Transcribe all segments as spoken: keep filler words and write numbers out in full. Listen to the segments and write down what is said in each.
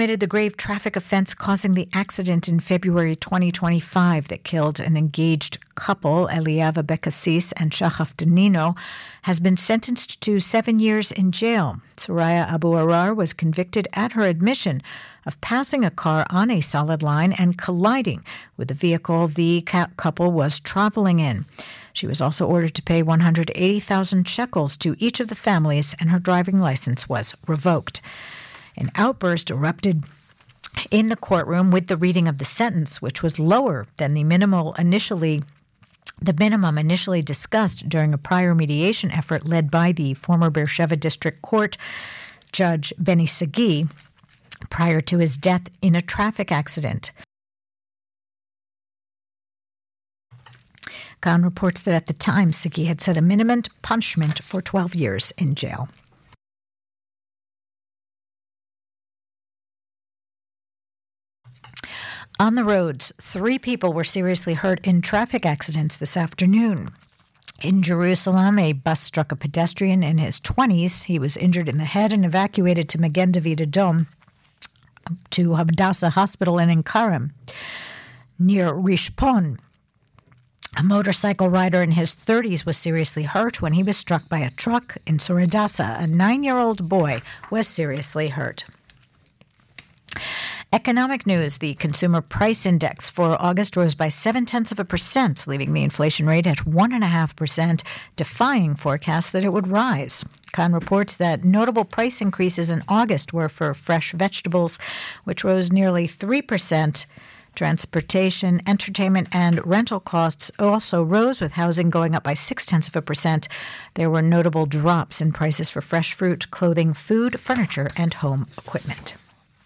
committed the grave traffic offense causing the accident in February twenty twenty-five that killed an engaged couple, Eliava Bekassis and Shachaf Danino, has been sentenced to seven years in jail. Soraya Abu Arar was convicted at her admission of passing a car on a solid line and colliding with the vehicle the couple was traveling in. She was also ordered to pay one hundred eighty thousand shekels to each of the families, and her driving license was revoked. An outburst erupted in the courtroom with the reading of the sentence, which was lower than the minimal initially the minimum initially discussed during a prior mediation effort led by the former Beersheba District Court Judge Benny Sagi prior to his death in a traffic accident. Khan reports that at the time, Sagi had set a minimum punishment for twelve years in jail. On the roads, three people were seriously hurt in traffic accidents this afternoon. In Jerusalem, a bus struck a pedestrian in his twenties. He was injured in the head and evacuated to Magen David Adom to Hadassah Hospital in Karim. Near Rishpon, a motorcycle rider in his thirties was seriously hurt when he was struck by a truck. In Suradasa, a nine-year-old boy was seriously hurt. Economic news. The Consumer Price Index for August rose by seven-tenths of a percent, leaving the inflation rate at one point five percent, defying forecasts that it would rise. Khan reports that notable price increases in August were for fresh vegetables, which rose nearly three percent. Transportation, entertainment, and rental costs also rose, with housing going up by six-tenths of a percent. There were notable drops in prices for fresh fruit, clothing, food, furniture, and home equipment.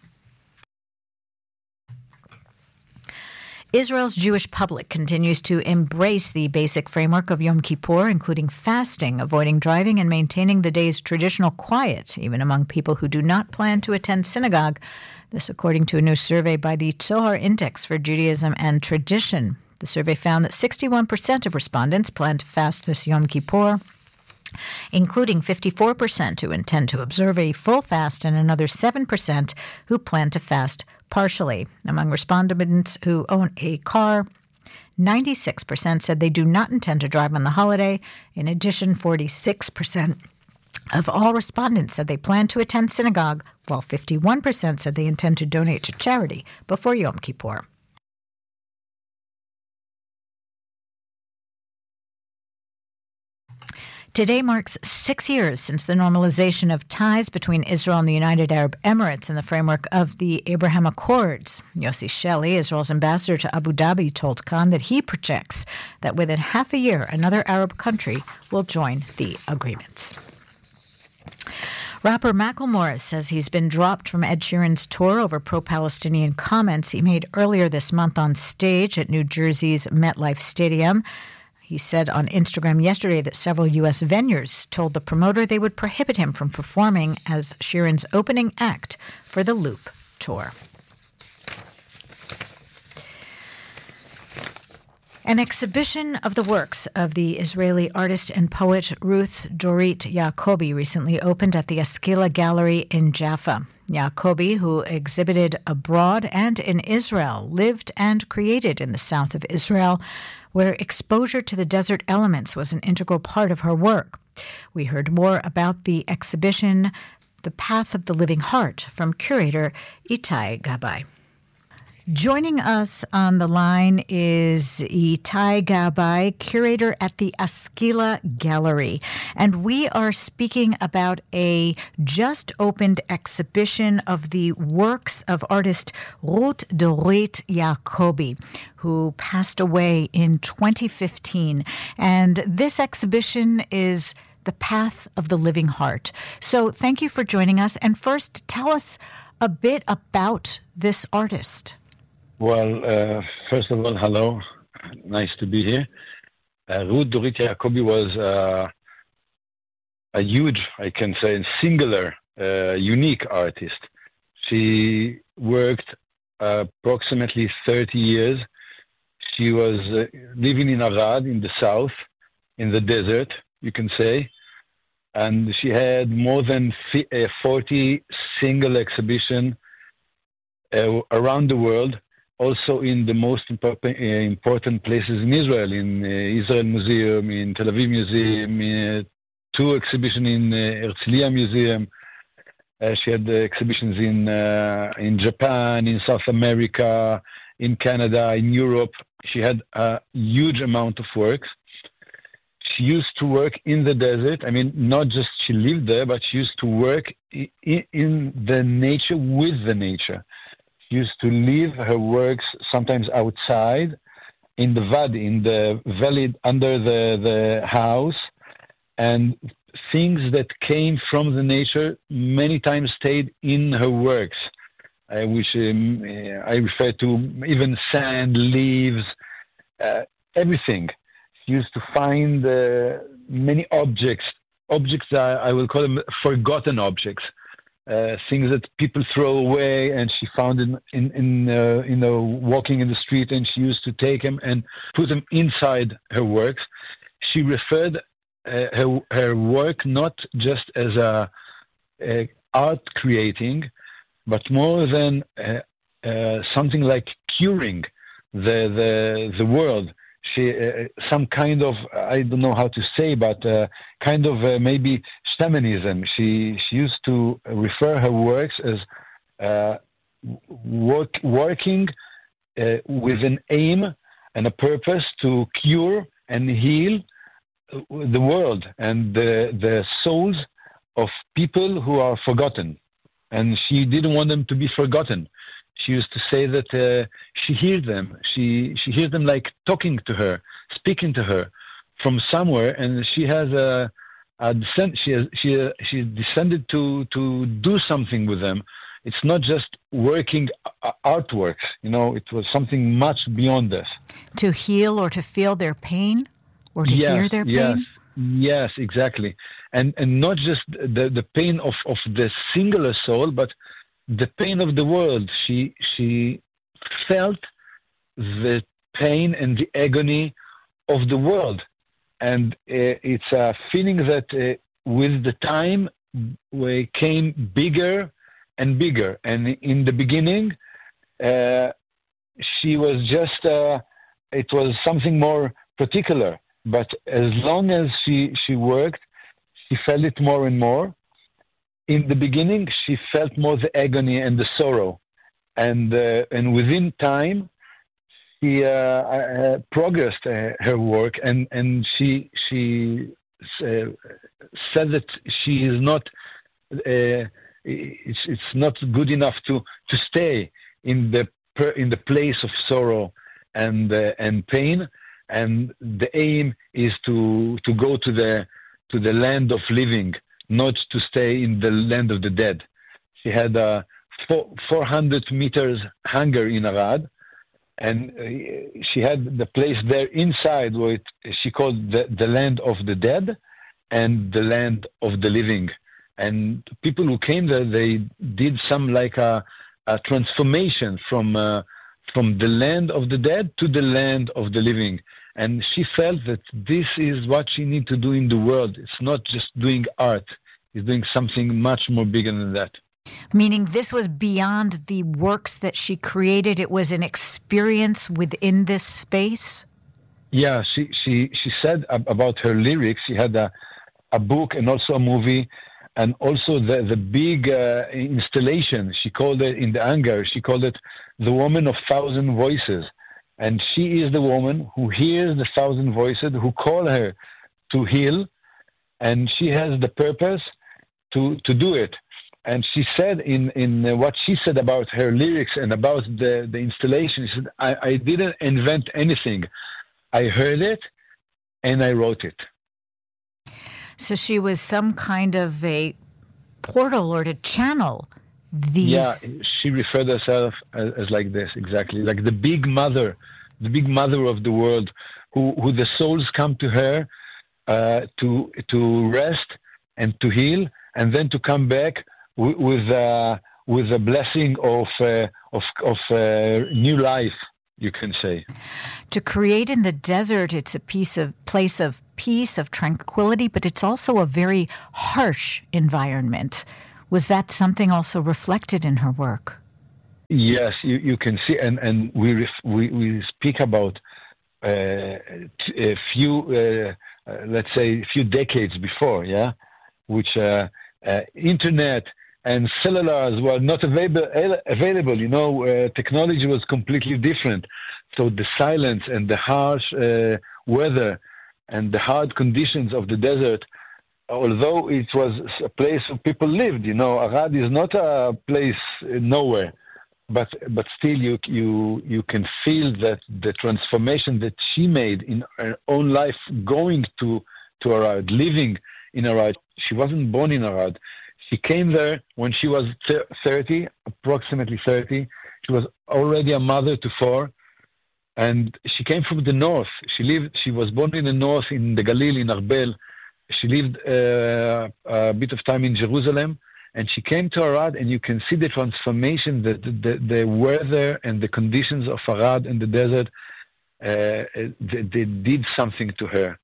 Israel's Jewish public continues to embrace the basic framework of Yom Kippur, including fasting, avoiding driving, and maintaining the day's traditional quiet, even among people who do not plan to attend synagogue. This according to a new survey by the Tzohar Index for Judaism and Tradition. The survey found that sixty-one percent of respondents plan to fast this Yom Kippur, including fifty-four percent who intend to observe a full fast and another seven percent who plan to fast partially. Among respondents who own a car, ninety-six percent said they do not intend to drive on the holiday. In addition, forty-six percent of all respondents said they plan to attend synagogue, while fifty-one percent said they intend to donate to charity before Yom Kippur. Today marks six years since the normalization of ties between Israel and the United Arab Emirates in the framework of the Abraham Accords. Yossi Shelley, Israel's ambassador to Abu Dhabi, told Khan that he projects that within half a year, another Arab country will join the agreements. Rapper Macklemore says he's been dropped from Ed Sheeran's tour over pro-Palestinian comments he made earlier this month on stage at New Jersey's MetLife Stadium. He said on Instagram yesterday that several U S venues told the promoter they would prohibit him from performing as Sheeran's opening act for the Loop tour. An exhibition of the works of the Israeli artist and poet Ruth Dorit Yacobi recently opened at the Askila Gallery in Jaffa. Yacobi, who exhibited abroad and in Israel, lived and created in the south of Israel, where exposure to the desert elements was an integral part of her work. We heard more about the exhibition, The Path of the Living Heart, from curator Itai Gabay. Joining us on the line is Itai Gabay, curator at the Askila Gallery. And we are speaking about a just-opened exhibition of the works of artist Ruth Dorit Yacobi, who passed away in twenty fifteen. And this exhibition is The Path of the Living Heart. So thank you for joining us. And first, tell us a bit about this artist. Well, uh, first of all, hello. Nice to be here. Uh, Ruth Dorit Yacobi was uh, a huge, I can say, singular, uh, unique artist. She worked uh, approximately thirty years. She was uh, living in Arad, in the south, in the desert, you can say. And she had more than forty single exhibitions uh, around the world, also in the most important, uh, important places in Israel, in uh, Israel Museum, in Tel Aviv Museum, in, uh, two exhibitions in uh, Herzliya Museum. Uh, she had uh, exhibitions in uh, in Japan, in South America, in Canada, in Europe. She had a huge amount of works. She used to work in the desert. I mean, not just she lived there, but she used to work in, in the nature, with the nature. She used to leave her works sometimes outside, in the valley, in the valley under the, the house, and things that came from the nature many times stayed in her works, uh, which um, I refer to even sand, leaves, uh, everything. She used to find uh, many objects, objects that I will call them forgotten objects, uh, things that people throw away, and she found in, in, in uh, you know, walking in the street, and she used to take them and put them inside her works. She referred Uh, her, her work not just as a, a art creating, but more than uh, uh, something like curing the the the world. She uh, some kind of, I don't know how to say, but uh, kind of uh, maybe shamanism. She she used to refer her works as uh, work working uh, with an aim and a purpose to cure and heal the world and the, the souls of people who are forgotten. And she didn't want them to be forgotten. She used to say that uh, she hears them. She, she hears them like talking to her, speaking to her from somewhere, and she has a, a descent, she has, she, uh, she descended to, to do something with them. It's not just working artworks, you know, it was something much beyond this. To heal or to feel their pain? Or to yes, hear their pain? Yes, yes, exactly. And and not just the, the pain of, of the singular soul, but the pain of the world. She she felt the pain and the agony of the world. And uh, it's a feeling that uh, with the time we came bigger and bigger. And in the beginning, uh, she was just, uh, it was something more particular. But as long as she, she worked, she felt it more and more. In the beginning, she felt more the agony and the sorrow. And uh, and within time, she uh, uh, progressed uh, her work, and, and she she uh, said that she is not, uh, it's, it's not good enough to, to stay in the, in the place of sorrow and, uh, and pain. And the aim is to, to go to the to the land of living, not to stay in the land of the dead. She had a four, four hundred meters hangar in Arad, and she had the place there inside where it, she called the, the land of the dead and the land of the living. And people who came there, they did some like a, a transformation from uh, from the land of the dead to the land of the living. And she felt that this is what she needs to do in the world. It's not just doing art. It's doing something much more bigger than that. Meaning this was beyond the works that she created. It was an experience within this space? Yeah, she, she, she said about her lyrics, she had a, a book and also a movie, and also the, the big uh, installation. She called it, in the hangar, she called it The Woman of Thousand Voices. And she is the woman who hears the thousand voices, who call her to heal, and she has the purpose to, to do it. And she said in, in what she said about her lyrics and about the, the installation, she said, I, I didn't invent anything. I heard it and I wrote it. So she was some kind of a portal or to channel these. Yeah, she referred herself as, as like this, exactly, like the big mother, the big mother of the world, who, who the souls come to her uh, to to rest and to heal, and then to come back w- with uh, with a blessing of uh, of of uh, new life, you can say. To create in the desert, it's a piece of place of peace, of tranquility, but it's also a very harsh environment. Was that something also reflected in her work? Yes, you, you can see, and, and we, ref, we we speak about uh, a few, uh, uh, let's say, a few decades before, yeah, which uh, uh, internet and cellulars were not available. Available, you know, uh, technology was completely different. So the silence and the harsh uh, weather and the hard conditions of the desert, although it was a place where people lived, you know, Arad is not a place nowhere. But but still, you you you can feel that the transformation that she made in her own life, going to to Arad, living in Arad. She wasn't born in Arad. She came there when she was thirty, approximately thirty. She was already a mother to four, and she came from the north. She lived. She was born in the north, in the Galil, in Arbel. She lived uh, a bit of time in Jerusalem. And she came to Arad, and you can see the transformation, the, the, the weather and the conditions of Arad and the desert, uh, they, they did something to her.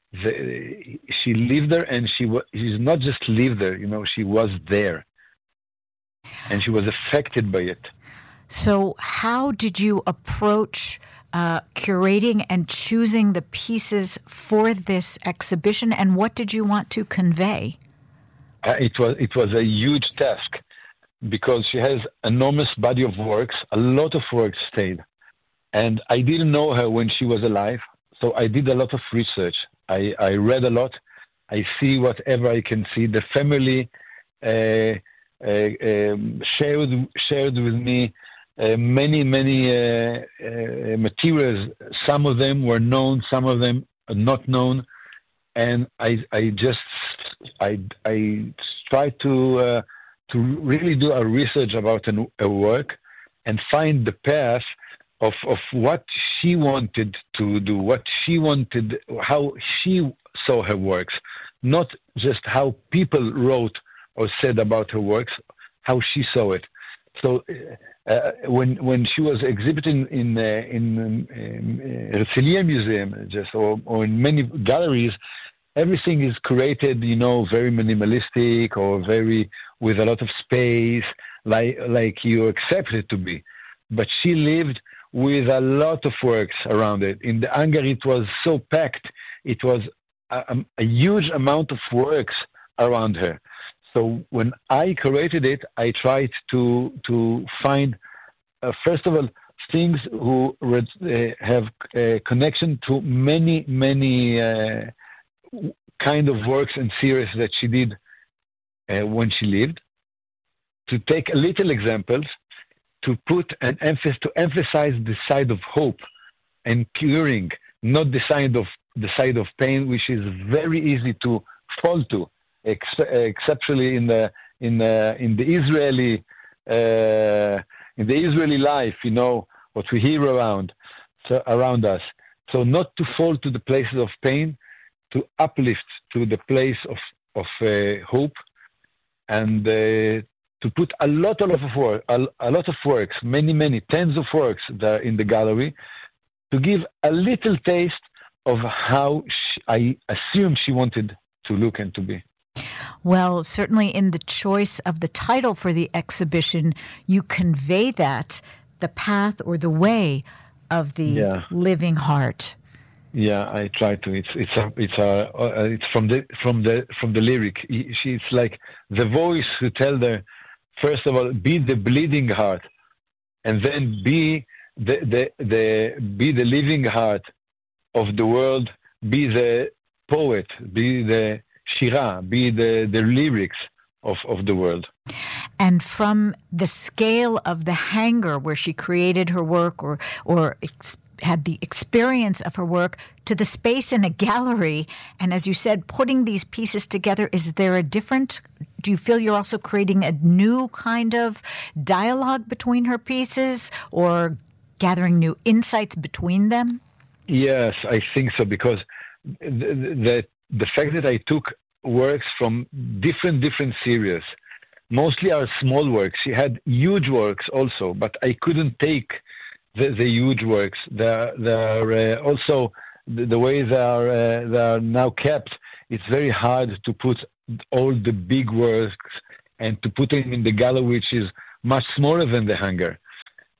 The, she lived there, and she was, she's not just lived there, you know, she was there. And she was affected by it. So how did you approach uh, curating and choosing the pieces for this exhibition, and what did you want to convey? Uh, it was it was a huge task because she has enormous body of works. A lot of work stayed, and I didn't know her when she was alive, so I did a lot of research. I, I read a lot. I see whatever I can see. The family uh, uh, um, shared shared with me uh, many many uh, uh, materials. Some of them were known, some of them are not known. And I, I just, I, I tried to uh, to really do a research about an, a work, and find the path of of what she wanted to do, what she wanted, how she saw her works, not just how people wrote or said about her works, how she saw it. So uh, when when she was exhibiting in uh, in, in uh, Herzliya Museum, just or, or in many galleries, everything is created, you know, very minimalistic or very with a lot of space, like like you accept it to be. But she lived with a lot of works around it. In the hangar, it was so packed. It was a, a huge amount of works around her. So when I created it, I tried to to find, uh, first of all, things who uh, have a connection to many, many uh, kind of works and series that she did uh, when she lived, to take a little examples, to put an emphasis, to emphasize the side of hope and curing, not the side of the side of pain, which is very easy to fall to, ex- exceptionally in the in the in the Israeli uh, in the Israeli life, you know what we hear around so around us. So not to fall to the places of pain, to uplift to the place of of uh, hope, and uh, to put a lot, a lot of work, a, a lot of works, many, many tens of works there in the gallery, to give a little taste of how she, I assume she wanted to look and to be. Well, certainly in the choice of the title for the exhibition, you convey that, the path or the way of the yeah. living heart. Yeah, I try to. It's it's a, it's a, uh, it's from the from the from the lyric. She, it's like the voice who tell her, first of all, be the bleeding heart, and then be the the, the be the living heart of the world. Be the poet. Be the shira. Be the, the lyrics of, of the world. And from the scale of the hangar where she created her work, or or ex- had the experience of her work, to the space in a gallery, and as you said, putting these pieces together, is there a different, do you feel you're also creating a new kind of dialogue between her pieces, or gathering new insights between them? Yes, I think so, because the, the, the fact that I took works from different, different series, mostly are small works. She had huge works also, but I couldn't take the, the huge works. They're, they're uh, also, the, the way they are, uh, they are now kept, it's very hard to put all the big works and to put them in the gallery, which is much smaller than the hangar.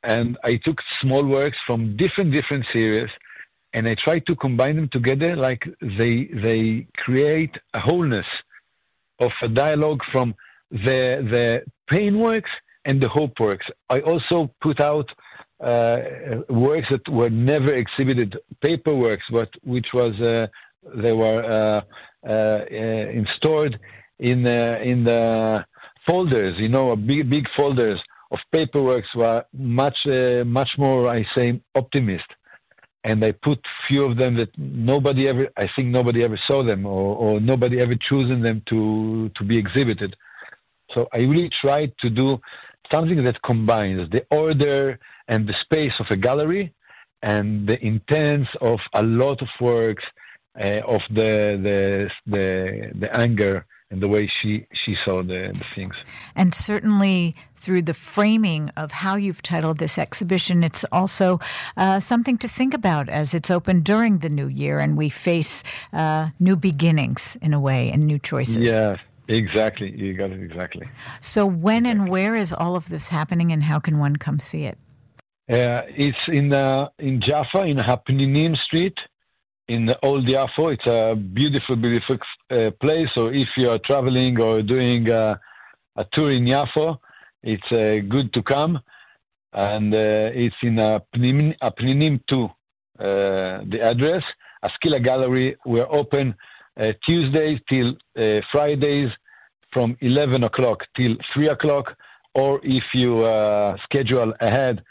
and I took small works from different, different series, and I tried to combine them together like they they create a wholeness of a dialogue from the the pain works and the hope works. I also put out uh, works that were never exhibited, paper works, but which was uh, they were uh, uh, uh, stored in uh, in the folders, you know, big big folders of paperworks were much uh, much more, I say, optimist. And I put few of them that nobody ever, I think nobody ever saw them, or, or nobody ever chosen them to to be exhibited. So I really tried to do something that combines the order and the space of a gallery and the intense of a lot of works, uh, of the the the the anger and the way she, she saw the, the things. And certainly through the framing of how you've titled this exhibition, it's also uh, something to think about as it's open during the new year and we face uh, new beginnings in a way and new choices. Yeah, exactly. You got it exactly. So when exactly. and where is all of this happening and how can one come see it? Uh, it's in uh, in Jaffa, in Hapninim Street, in the Old Yafo. It's a beautiful, beautiful uh, place. So if you are traveling or doing uh, a tour in Yafo, it's uh, good to come. And uh, it's in Apninim, Apninim two, uh, the address. Askila Gallery, we're open uh, Tuesdays till uh, Fridays from eleven o'clock till three o'clock. Or if you uh, schedule ahead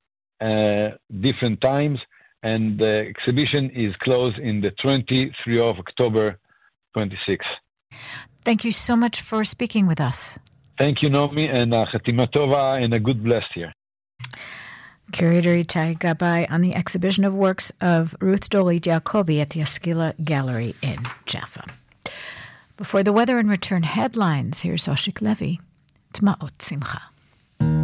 uh, different times, and the exhibition is closed in the twenty-third of October, twenty-six. Thank you so much for speaking with us. Thank you, Naomi, and uh, Chatima Tova, and a good blessed year. Curator Itai Gabay on the exhibition of works of Ruth Dorit Yacobi at the Askila Gallery in Jaffa. Before the weather and return headlines, here's Oshik Levy, T'ma'ot Simcha.